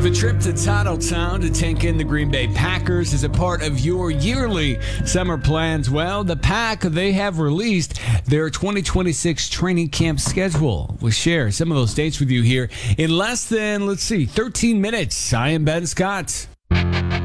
If a trip to Town to take in the Green Bay Packers is a part of your yearly summer plans, well, the Pack, they have released their 2026 training camp schedule. We'll share some of those dates with you here in less than, 13 minutes. I am Ben Scott.